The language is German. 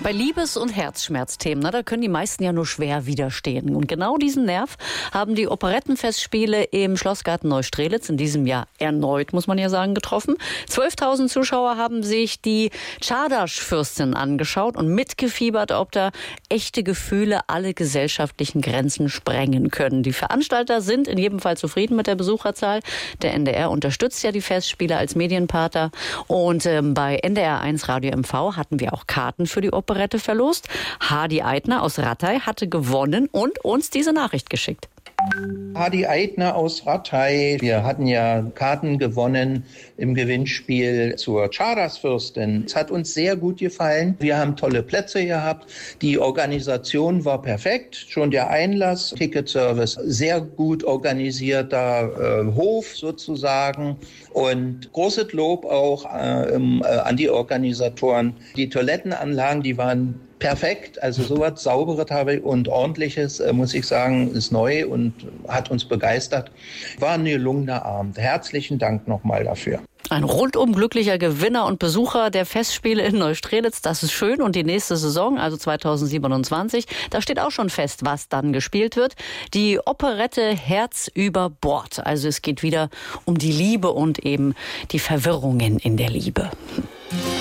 Bei Liebes- und Herzschmerzthemen, da können die meisten ja nur schwer widerstehen. Und genau diesen Nerv haben die Operettenfestspiele im Schlossgarten Neustrelitz in diesem Jahr erneut, muss man ja sagen, getroffen. 12.000 Zuschauer haben sich die Czardas-Fürstin angeschaut und mitgefiebert, ob da echte Gefühle alle gesellschaftlichen Grenzen sprengen können. Die Veranstalter sind in jedem Fall zufrieden mit der Besucherzahl. Der NDR unterstützt ja die Festspiele als Medienpartner. Und bei NDR1 Radio MV hatten wir auch Karten für die Operette verlost. Hadi Eitner aus Ratay hatte gewonnen und uns diese Nachricht geschickt. Hadi Eitner aus Ratay. Wir hatten ja Karten gewonnen im Gewinnspiel zur Czardas-Fürstin. Es hat uns sehr gut gefallen. Wir haben tolle Plätze gehabt. Die Organisation war perfekt. Schon der Einlass, Ticketservice, sehr gut organisierter Hof sozusagen. Und großes Lob auch an die Organisatoren. Die Toilettenanlagen, die waren perfekt, also sowas Sauberes und Ordentliches, muss ich sagen, ist neu und hat uns begeistert. War ein gelungener Abend. Herzlichen Dank nochmal dafür. Ein rundum glücklicher Gewinner und Besucher der Festspiele in Neustrelitz, das ist schön. Und die nächste Saison, also 2027, da steht auch schon fest, was dann gespielt wird. Die Operette Herz über Bord. Also es geht wieder um die Liebe und eben die Verwirrungen in der Liebe.